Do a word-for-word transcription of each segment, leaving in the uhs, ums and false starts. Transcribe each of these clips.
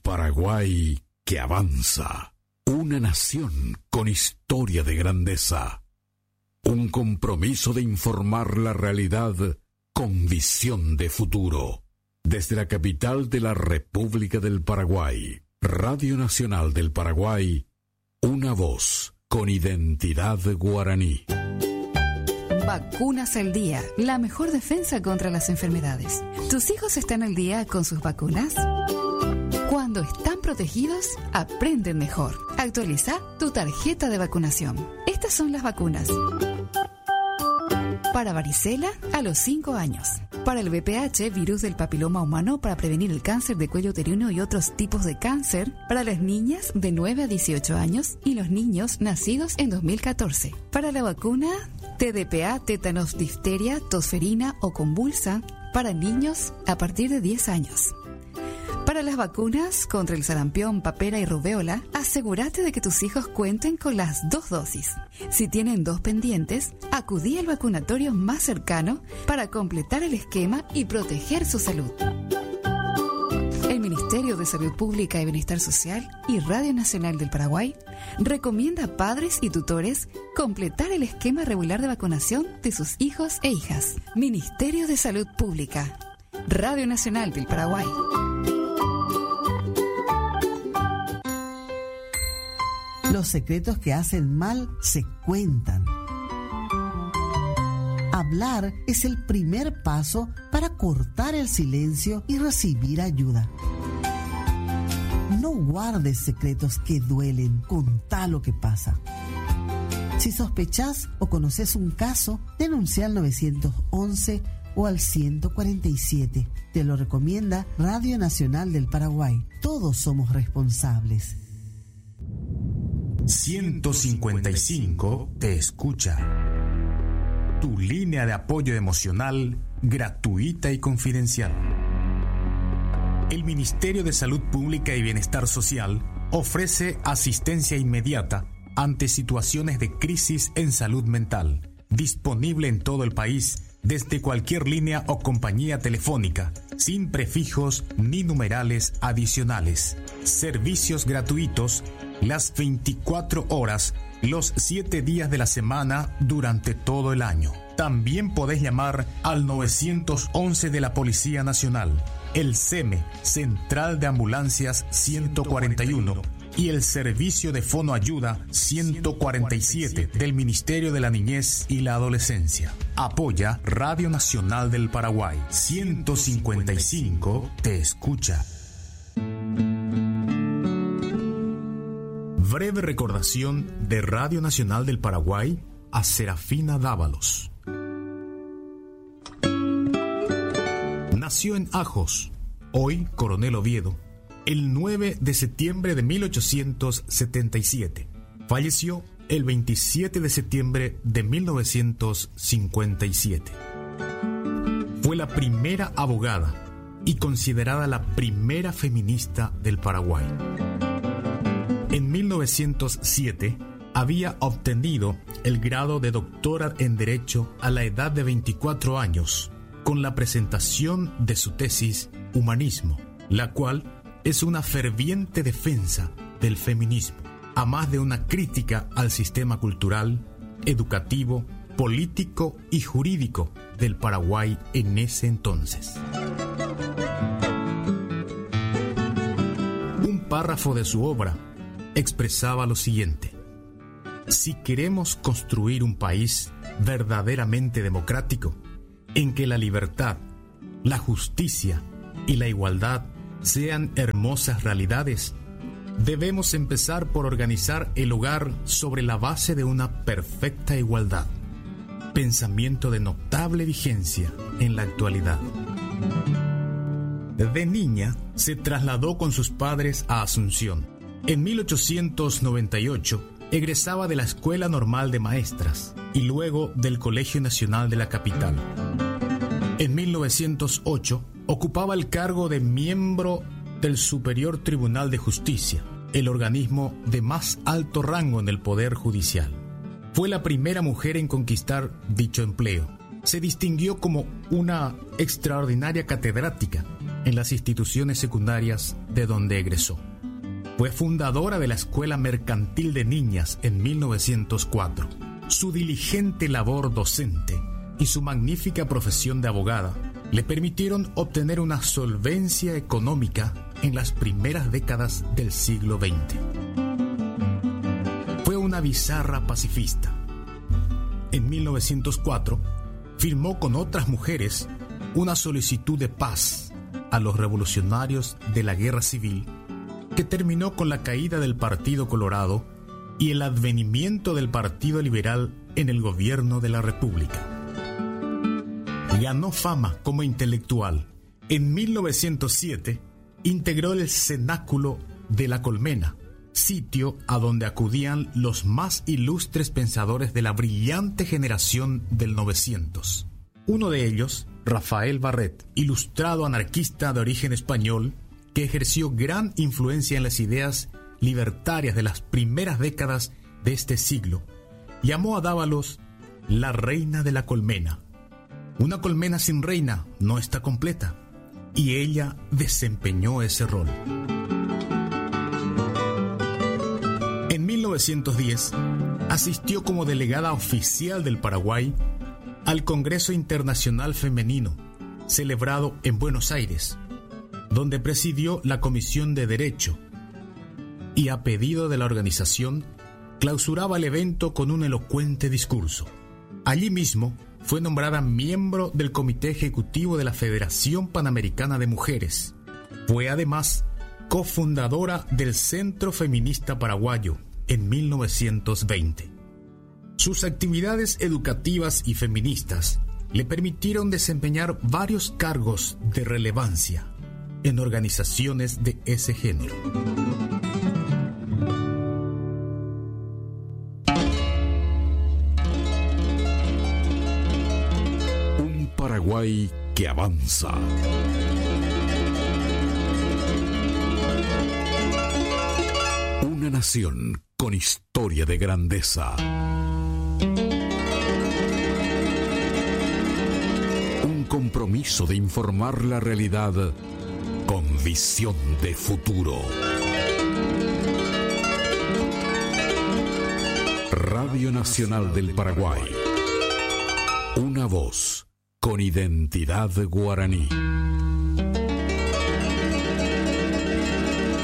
Paraguay que avanza. Una nación con historia de grandeza. Un compromiso de informar la realidad con visión de futuro. Desde la capital de la República del Paraguay, Radio Nacional del Paraguay, una voz con identidad guaraní. Vacunas al día, la mejor defensa contra las enfermedades. ¿Tus hijos están al día con sus vacunas? Cuando están protegidos, aprenden mejor. Actualiza tu tarjeta de vacunación. Estas son las vacunas. Para varicela, a los cinco años. Para el V P H, virus del papiloma humano, para prevenir el cáncer de cuello uterino y otros tipos de cáncer. Para las niñas de nueve a dieciocho años y los niños nacidos en dos mil catorce. Para la vacuna T D P A, tétanos, difteria, tosferina o convulsa, para niños a partir de diez años. Para las vacunas contra el sarampión, papera y rubéola, asegúrate de que tus hijos cuenten con las dos dosis. Si tienen dos pendientes, acudí al vacunatorio más cercano para completar el esquema y proteger su salud. El Ministerio de Salud Pública y Bienestar Social y Radio Nacional del Paraguay recomienda a padres y tutores completar el esquema regular de vacunación de sus hijos e hijas. Ministerio de Salud Pública, Radio Nacional del Paraguay. Los secretos que hacen mal se cuentan. Hablar es el primer paso para cortar el silencio y recibir ayuda. No guardes secretos que duelen, contá lo que pasa. Si sospechás o conoces un caso, denuncia al nueve once o al ciento cuarenta y siete. Te lo recomienda Radio Nacional del Paraguay. Todos somos responsables. ciento cincuenta y cinco te escucha. Tu línea de apoyo emocional gratuita y confidencial. El Ministerio de Salud Pública y Bienestar Social ofrece asistencia inmediata ante situaciones de crisis en salud mental, disponible en todo el país desde cualquier línea o compañía telefónica, sin prefijos ni numerales adicionales. Servicios gratuitos las veinticuatro horas, los siete días de la semana durante todo el año. También podés llamar al nueve once de la Policía Nacional, el C E M E, Central de Ambulancias ciento cuarenta y uno, y el Servicio de Fono Ayuda ciento cuarenta y siete del Ministerio de la Niñez y la Adolescencia. Apoya Radio Nacional del Paraguay. ciento cincuenta y cinco te escucha. Breve recordación de Radio Nacional del Paraguay a Serafina Dávalos. Nació en Ajos, hoy Coronel Oviedo, el nueve de septiembre de mil ochocientos setenta y siete. Falleció el veintisiete de septiembre de mil novecientos cincuenta y siete. Fue la primera abogada y considerada la primera feminista del Paraguay. En mil novecientos siete había obtenido el grado de doctora en Derecho a la edad de veinticuatro años, con la presentación de su tesis Humanismo, la cual es una ferviente defensa del feminismo, a más de una crítica al sistema cultural, educativo, político y jurídico del Paraguay en ese entonces. Un párrafo de su obra expresaba lo siguiente: si queremos construir un país verdaderamente democrático, en que la libertad, la justicia y la igualdad sean hermosas realidades, debemos empezar por organizar el hogar sobre la base de una perfecta igualdad. Pensamiento de notable vigencia en la actualidad. De niña se trasladó con sus padres a Asunción. En mil ochocientos noventa y ocho egresaba de la Escuela Normal de Maestras y luego del Colegio Nacional de la capital. En mil novecientos ocho ocupaba el cargo de miembro del Superior Tribunal de Justicia, el organismo de más alto rango en el Poder Judicial. Fue la primera mujer en conquistar dicho empleo. Se distinguió como una extraordinaria catedrática en las instituciones secundarias de donde egresó. Fue fundadora de la Escuela Mercantil de Niñas en mil novecientos cuatro. Su diligente labor docente y su magnífica profesión de abogada le permitieron obtener una solvencia económica en las primeras décadas del siglo veinte. Fue una bizarra pacifista. En mil novecientos cuatro firmó con otras mujeres una solicitud de paz a los revolucionarios de la Guerra Civil, que terminó con la caída del Partido Colorado y el advenimiento del Partido Liberal en el gobierno de la República. Ganó fama como intelectual. En mil novecientos siete integró el Cenáculo de la Colmena, sitio a donde acudían los más ilustres pensadores de la brillante generación del novecientos. Uno de ellos, Rafael Barret, ilustrado anarquista de origen español, que ejerció gran influencia en las ideas libertarias de las primeras décadas de este siglo, llamó a Dávalos la reina de la colmena. Una colmena sin reina no está completa, y ella desempeñó ese rol. En mil novecientos diez, asistió como delegada oficial del Paraguay al Congreso Internacional Femenino, celebrado en Buenos Aires, donde presidió la Comisión de Derecho, y a pedido de la organización, clausuraba el evento con un elocuente discurso. Allí mismo, fue nombrada miembro del Comité Ejecutivo de la Federación Panamericana de Mujeres. Fue además cofundadora del Centro Feminista Paraguayo en mil novecientos veinte. Sus actividades educativas y feministas le permitieron desempeñar varios cargos de relevancia en organizaciones de ese género. Un Paraguay que avanza. Una nación con historia de grandeza. Un compromiso de informar la realidad con visión de futuro. Radio Nacional del Paraguay. Una voz con identidad guaraní.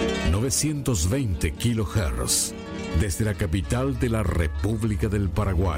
novecientos veinte kilohertz desde la capital de la República del Paraguay.